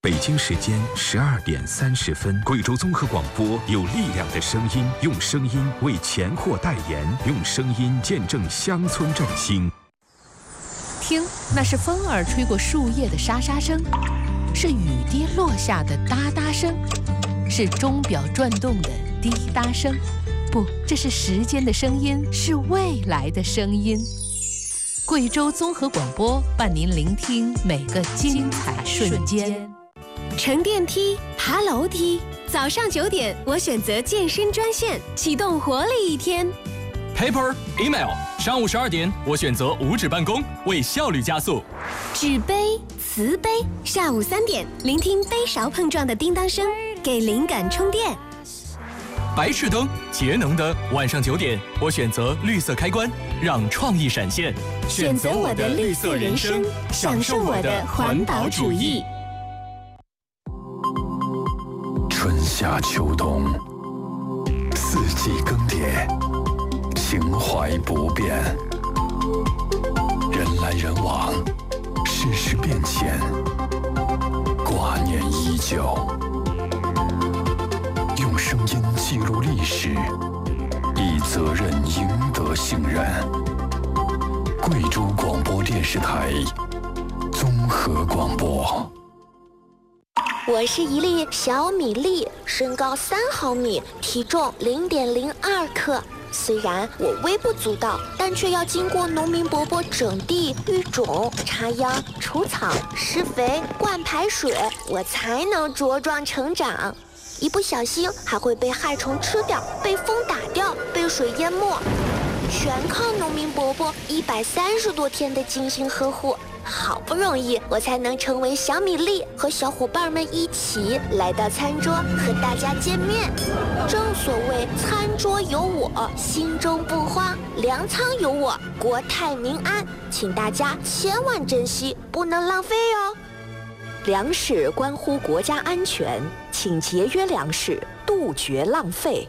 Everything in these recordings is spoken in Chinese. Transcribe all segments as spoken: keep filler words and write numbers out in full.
北京时间十二点三十分，贵州综合广播有力量的声音，用声音为钱货代言，用声音见证乡村振兴。 听，那是风儿吹过树叶的沙沙声，是雨滴落下的哒哒声，是钟表转动的滴答声。不，这是时间的声音，是未来的声音。贵州综合广播伴您聆听每个精彩瞬间。 乘电梯，爬楼梯，早上九点，我选择健身专线，启动活力一天。 Paper, email， 上午十二点，我选择无纸办公，为效率加速。 纸杯、瓷杯，下午三点，聆听杯勺碰撞的叮当声，给灵感充电。 白炽灯，节能灯，晚上九点，我选择绿色开关，让创意闪现。 选择我的绿色人生，享受我的环保主义。 春夏秋冬，四季更迭，情怀不变。人来人往，世事变迁，挂念依旧。用声音记录历史，以责任赢得信任。贵州广播电视台综合广播。 我是一粒小米粒，身高三毫米，体重零点零二克。虽然我微不足道，但却要经过农民伯伯整地、育种、插秧、除草、施肥、灌排水，我才能茁壮成长。一不小心还会被害虫吃掉，被风打掉，被水淹没，全靠农民伯伯一百三十多天的精心呵护。好不容易我才能成为小米粒，和小伙伴们一起来到餐桌和大家见面。正所谓餐桌有我，心中不慌；粮仓有我，国泰民安。请大家千万珍惜，不能浪费哦。 粮食关乎国家安全，请节约粮食，杜绝浪费。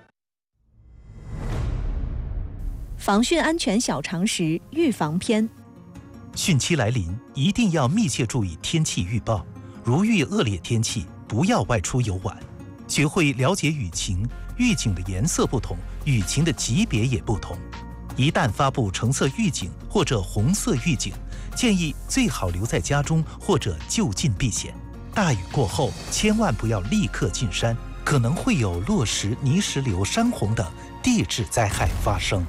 防汛安全小常识预防篇。 汛期来临，一定要密切注意天气预报。如遇恶劣天气，不要外出游玩。学会了解雨情，预警的颜色不同，雨情的级别也不同。一旦发布橙色预警或者红色预警，建议最好留在家中或者就近避险。大雨过后，千万不要立刻进山，可能会有落石、泥石流、山洪等地质灾害发生。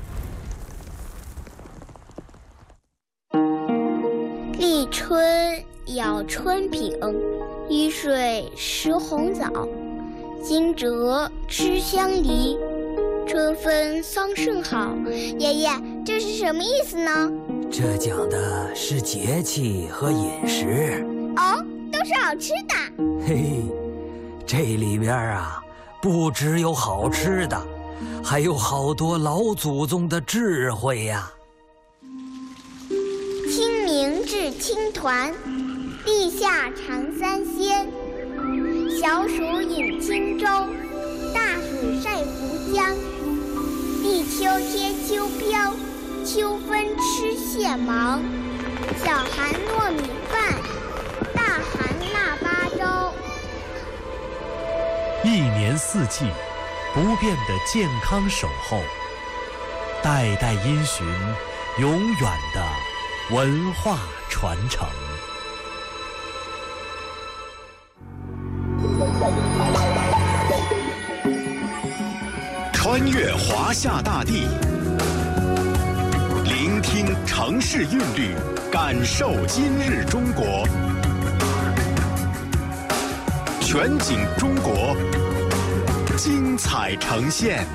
立春咬春饼，雨水食红枣，惊蛰吃香梨，春分桑葚好。爷爷，这是什么意思呢？ 这讲的是节气和饮食。 哦，都是好吃的。 嘿，这里边啊，不只有好吃的，还有好多老祖宗的智慧呀。 清明至青团，立夏尝三鲜。小暑饮轻舟，大暑晒浮江。立秋贴秋膘，秋分吃蟹芒。小寒糯米饭，大寒腊八粥。 一年四季，不变的健康守候，代代因循，永远的文化传承。 穿越华夏大地，聆听城市韵律，感受今日中国。全景中国，精彩呈现。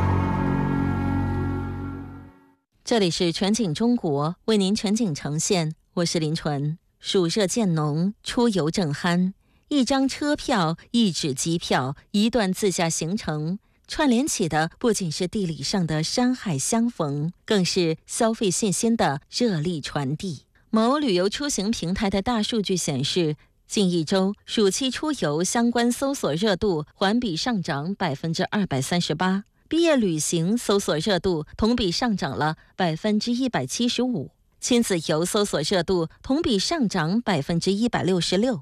这里是全景中国，为您全景呈现，我是林纯。暑热渐浓，出游正酣，一张车票，一纸机票，一段自驾行程，串联起的不仅是地理上的山海相逢，更是消费信心的热力传递。某旅游出行平台的大数据显示，近一周暑期出游相关搜索热度环比上涨百分之二百三十八。毕业旅行搜索热度同比上涨了百分之一百七十五，亲子游搜索热度同比上涨百分之一百六十六。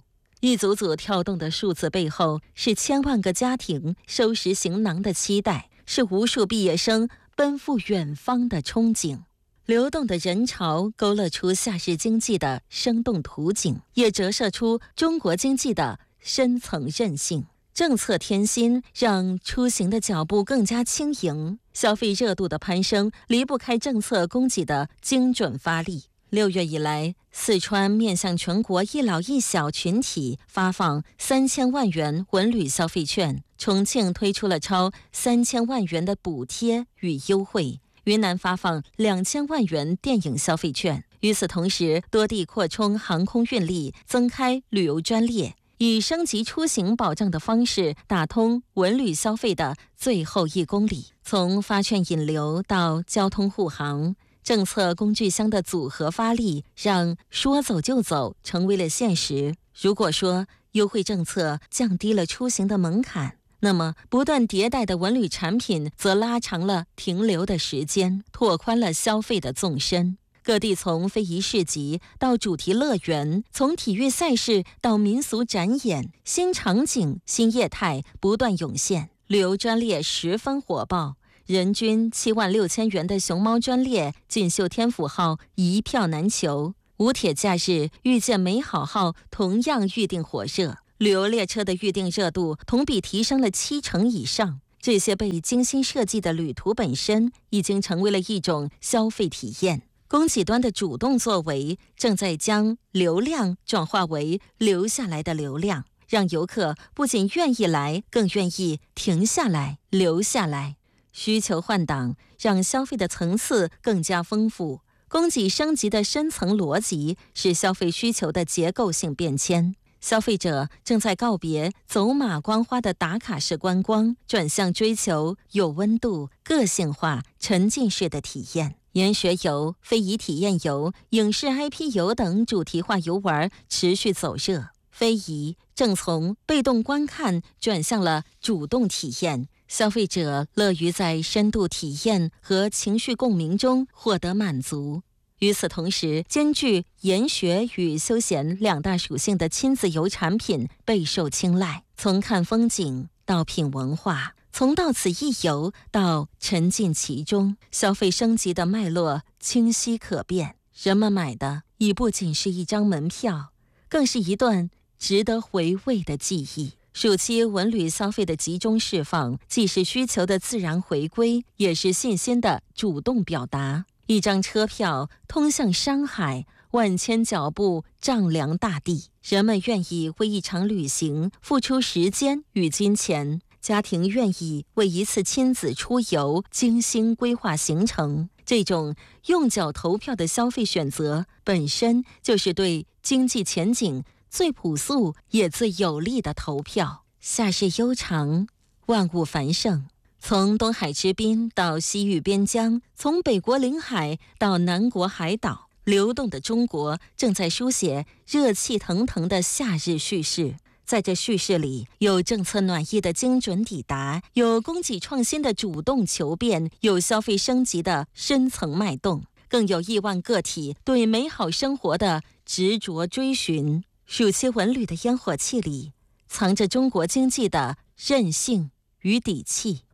一组组跳动的数字背后，是千万个家庭收拾行囊的期待，是无数毕业生奔赴远方的憧憬。流动的人潮勾勒出夏日经济的生动图景，也折射出中国经济的深层韧性。政策添新，让出行的脚步更加轻盈。消费热度的攀升离不开政策供给的精准发力。六月以来，四川面向全国一老一小群体发放三千万元文旅消费券，重庆推出了超三千万元的补贴与优惠，云南发放两千万元电影消费券。与此同时，多地扩充航空运力，增开旅游专列，以升级出行保障的方式打通文旅消费的最后一公里。从发券引流到交通护航，政策工具箱的组合发力，让说走就走成为了现实。如果说优惠政策降低了出行的门槛，那么不断迭代的文旅产品则拉长了停留的时间，拓宽了消费的纵深。各地从非遗市集到主题乐园，从体育赛事到民俗展演，新场景、新业态不断涌现，旅游专列十分火爆。人均七万六千元的熊猫专列、锦绣天府号一票难求，无铁假日遇见美好号同样预订火热，旅游列车的预订热度同比提升了七成以上。这些被精心设计的旅途本身已经成为了一种消费体验。供给端的主动作为正在将流量转化为留下来的流量，让游客不仅愿意来，更愿意停下来、留下来。需求换挡，让消费的层次更加丰富。供给升级的深层逻辑是消费需求的结构性变迁。消费者正在告别走马观花的打卡式观光，转向追求有温度、个性化、沉浸式的体验。研学游、非遗体验游、影视 I P 游等主题化游玩持续走热，非遗正从被动观看转向了主动体验，消费者乐于在深度体验和情绪共鸣中获得满足。与此同时，兼具研学与休闲两大属性的亲子游产品备受青睐。从看风景到品文化，从到此一游到沉浸其中，消费升级的脉络清晰可辨。人们买的已不仅是一张门票，更是一段值得回味的记忆。暑期文旅消费的集中释放，既是需求的自然回归，也是信心的主动表达。一张车票通向山海，万千脚步丈量大地。人们愿意为一场旅行付出时间与金钱，家庭愿意为一次亲子出游精心规划行程。这种用脚投票的消费选择，本身就是对经济前景最朴素也最有利的投票。夏日悠长，万物繁盛，从东海之滨到西域边疆，从北国领海到南国海岛，流动的中国正在书写热气腾腾的夏日叙事。在这叙事里，有政策暖意的精准抵达，有供给创新的主动求变，有消费升级的深层脉动，更有亿万个体对美好生活的执着追寻。暑期文旅的烟火气里，藏着中国经济的韧性与底气。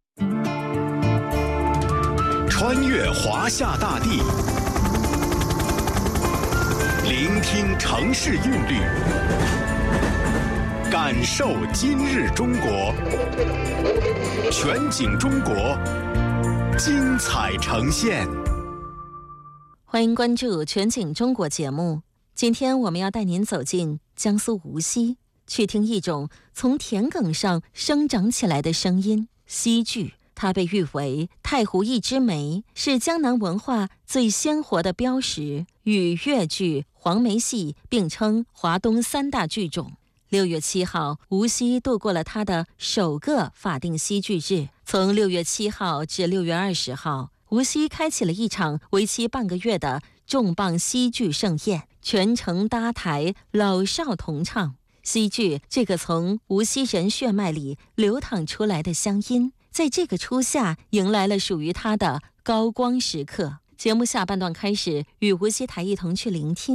穿越华夏大地，聆听城市韵律，感受今日中国。全景中国，精彩呈现。 欢迎关注全景中国节目。今天我们要带您走进江苏无锡，去听一种从田埂上生长起来的声音——戏剧。它被誉为太湖一枝梅，是江南文化最鲜活的标识，与越剧、黄梅戏并称华东三大剧种。六月七号，无锡度过了它的首个法定戏剧日。从六月七号至六月二十号，无锡开启了一场为期半个月的重磅戏剧盛宴，全程搭台，老少同唱。戏剧这个从无锡人血脉里流淌出来的乡音，在这个初夏迎来了属于它的高光时刻。节目下半段开始，与无锡台一同去聆听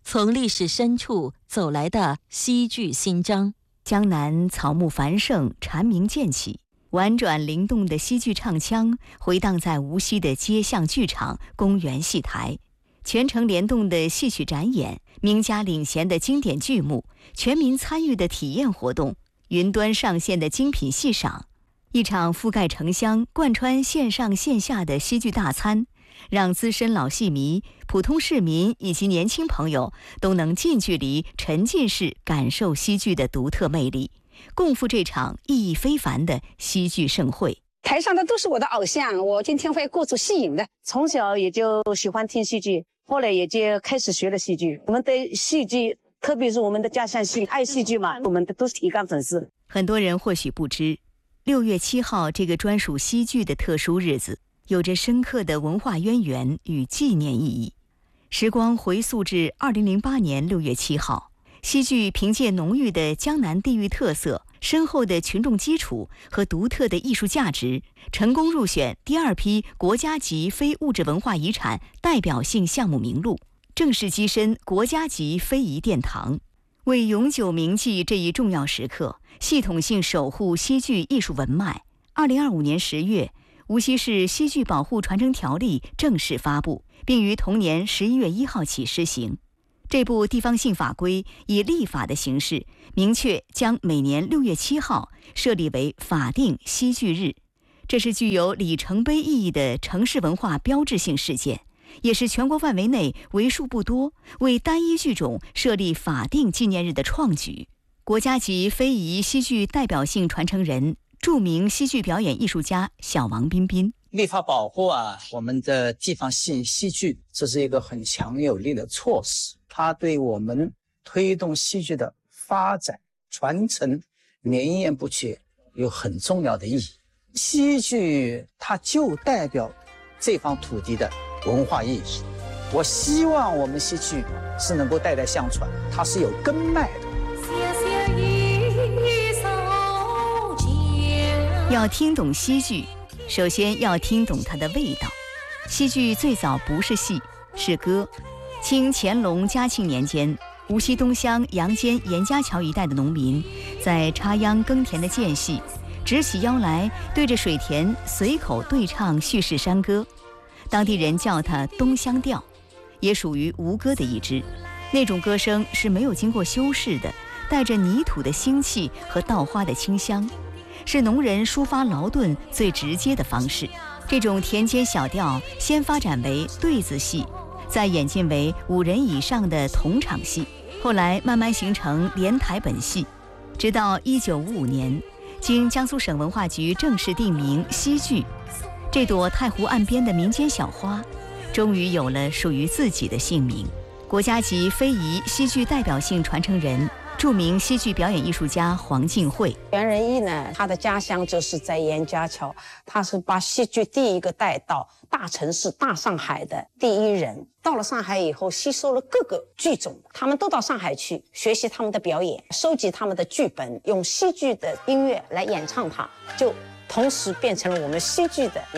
从历史深处走来的戏剧新章。 江南草木繁盛，蝉鸣渐起，婉转灵动的戏剧唱腔回荡在无锡的街巷剧场、公园戏台，全程联动的戏曲展演，名家领衔的经典剧目，全民参与的体验活动，云端上线的精品戏赏，一场覆盖城乡、贯穿线上线下的戏剧大餐，让资深老戏迷、普通市民以及年轻朋友都能近距离、沉浸式感受戏剧的独特魅力，共赴这场意义非凡的戏剧盛会。 台上的都是我的偶像，我今天会过足戏瘾的。从小也就喜欢听戏剧，后来也就开始学了戏剧。我们对戏剧，特别是我们的家乡戏，爱戏剧嘛，我们的都是铁杆粉丝。 很多人或许不知，六月七号这个专属戏剧的特殊日子，有着深刻的文化渊源与纪念意义。时光回溯至二零零八年六月七号，戏剧凭借浓郁的江南地域特色、深厚的群众基础和独特的艺术价值，成功入选第二批国家级非物质文化遗产代表性项目名录，正式跻身国家级非遗殿堂。为永久铭记这一重要时刻，系统性守护戏剧艺术文脉，二零二五年十月，无锡市戏剧保护传承条例正式发布，并于同年十一月一号起施行。这部地方性法规以立法的形式，明确将每年六月七号设立为法定戏剧日。这是具有里程碑意义的城市文化标志性事件，也是全国范围内为数不多为单一剧种设立法定纪念日的创举。国家级非遗戏剧代表性传承人、著名戏剧表演艺术家小王彬彬。 立法保护啊，我们的地方戏戏剧，这是一个很强有力的措施，它对我们推动戏剧的发展、传承、绵延不绝有很重要的意义。戏剧它就代表这方土地的文化意义。我希望我们戏剧是能够代代相传，它是有根脉的。 要听懂戏剧，首先要听懂它的味道。戏剧最早不是戏，是歌。清乾隆嘉庆年间，无锡东乡杨坚严家桥一带的农民在插秧耕田的间隙，直起腰来，对着水田随口对唱叙事山歌，当地人叫它东乡调，也属于吴歌的一支。那种歌声是没有经过修饰的，带着泥土的腥气和稻花的清香，是农人抒发劳顿最直接的方式。这种田间小调先发展为对子戏，再演进为五人以上的同场戏，后来慢慢形成连台本戏。直到一九五五年，经江苏省文化局正式定名戏剧，这朵太湖岸边的民间小花终于有了属于自己的姓名。国家级非遗戏剧代表性传承人、著名戏剧表演艺术家黄静慧。 袁仁义呢，他的家乡就是在严家桥，他是把戏剧第一个带到大城市大上海的第一人。到了上海以后，吸收了各个剧种，他们都到上海去学习他们的表演，收集他们的剧本，用戏剧的音乐来演唱它，就同时变成了我们戏剧的